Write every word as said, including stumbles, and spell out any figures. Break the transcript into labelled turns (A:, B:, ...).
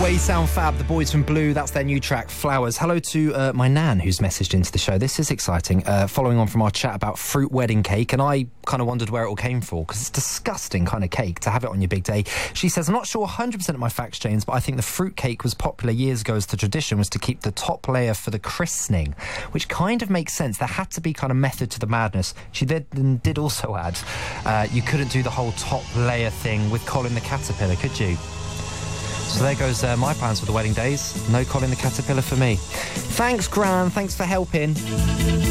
A: Always sound fab. The Boys from Blue, that's their new track, Flowers. Hello to uh, my nan who's messaged into the show. This is exciting. Uh, following on from our chat about fruit wedding cake, and I kind of wondered where it all came from, because it's disgusting kind of cake to have it on your big day. She says, I'm not sure one hundred percent of my facts, James, but I think the fruit cake was popular years ago as the tradition was to keep the top layer for the christening, which kind of makes sense. There had to be kind of method to the madness. She did, did also add, uh, you couldn't do the whole top layer thing with Colin the Caterpillar, could you? So there goes uh, my plans for the wedding days. No Colin the Caterpillar for me. Thanks, Gran. Thanks for helping.